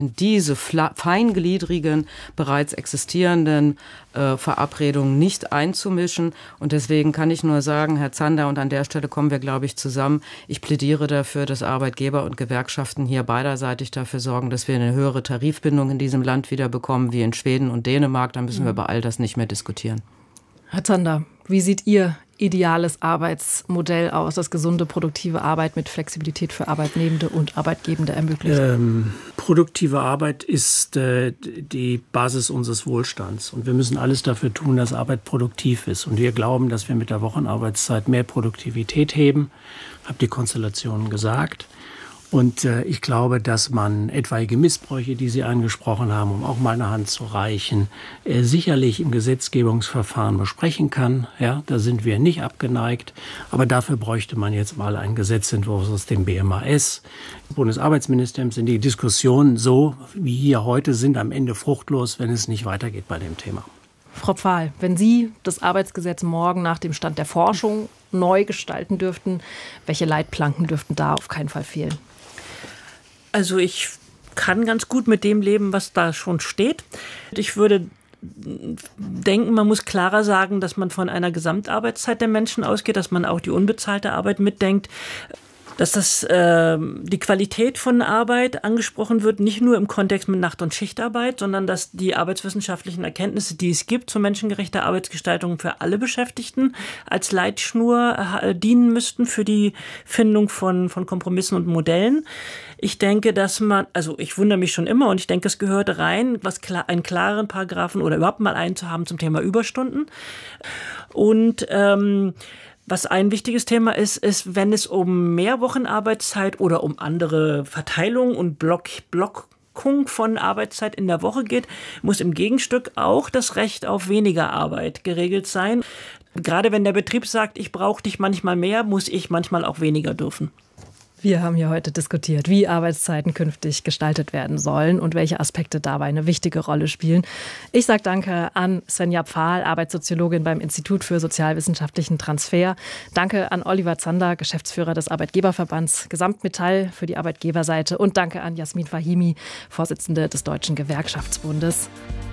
diese feingliedrigen, bereits existierenden Verabredungen nicht einzumischen. Und deswegen kann ich nur sagen, Herr Zander, und an der Stelle kommen wir, glaube ich, zusammen, ich plädiere dafür, dass Arbeitgeber und Gewerkschaften hier beiderseitig dafür sorgen, dass wir eine höhere Tarifbindung in diesem Land wieder bekommen, wie in Schweden und Dänemark. Dann müssen wir über all das nicht mehr diskutieren. Herr Zander, wie sieht Ihr ideales Arbeitsmodell aus, das gesunde, produktive Arbeit mit Flexibilität für Arbeitnehmende und Arbeitgebende ermöglicht? Produktive Arbeit ist die Basis unseres Wohlstands. Und wir müssen alles dafür tun, dass Arbeit produktiv ist. Und wir glauben, dass wir mit der Wochenarbeitszeit mehr Produktivität heben. Ich habe die Konstellationen gesagt. Und ich glaube, dass man etwaige Missbräuche, die Sie angesprochen haben, um auch mal eine Hand zu reichen, sicherlich im Gesetzgebungsverfahren besprechen kann. Ja, da sind wir nicht abgeneigt. Aber dafür bräuchte man jetzt mal einen Gesetzentwurf aus dem BMAS. Im Bundesarbeitsministerium sind die Diskussionen so, wie hier heute sind, am Ende fruchtlos, wenn es nicht weitergeht bei dem Thema. Frau Pfahl, wenn Sie das Arbeitsgesetz morgen nach dem Stand der Forschung neu gestalten dürften, welche Leitplanken dürften da auf keinen Fall fehlen? Also ich kann ganz gut mit dem leben, was da schon steht. Ich würde denken, man muss klarer sagen, dass man von einer Gesamtarbeitszeit der Menschen ausgeht, dass man auch die unbezahlte Arbeit mitdenkt, dass die Qualität von Arbeit angesprochen wird, nicht nur im Kontext mit Nacht- und Schichtarbeit, sondern dass die arbeitswissenschaftlichen Erkenntnisse, die es gibt zur menschengerechter Arbeitsgestaltung für alle Beschäftigten, als Leitschnur dienen müssten für die Findung von Kompromissen und Modellen. Ich denke, ich wundere mich schon immer und ich denke, es gehört rein, einen klaren Paragraphen oder überhaupt mal einen zu haben zum Thema Überstunden. Und was ein wichtiges Thema ist, wenn es um mehr Wochenarbeitszeit oder um andere Verteilung und Blockung von Arbeitszeit in der Woche geht, muss im Gegenstück auch das Recht auf weniger Arbeit geregelt sein. Gerade wenn der Betrieb sagt, ich brauche dich manchmal mehr, muss ich manchmal auch weniger dürfen. Wir haben hier heute diskutiert, wie Arbeitszeiten künftig gestaltet werden sollen und welche Aspekte dabei eine wichtige Rolle spielen. Ich sage danke an Svenja Pfahl, Arbeitssoziologin beim Institut für sozialwissenschaftlichen Transfer. Danke an Oliver Zander, Geschäftsführer des Arbeitgeberverbands Gesamtmetall für die Arbeitgeberseite. Und danke an Jasmin Fahimi, Vorsitzende des Deutschen Gewerkschaftsbundes.